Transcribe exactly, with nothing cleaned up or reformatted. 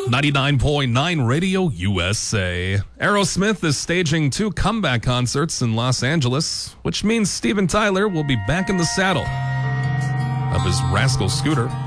ninety-nine point nine Radio U S A. Aerosmith is staging two comeback concerts in Los Angeles, which means Steven Tyler will be back in the saddle of his Rascal scooter.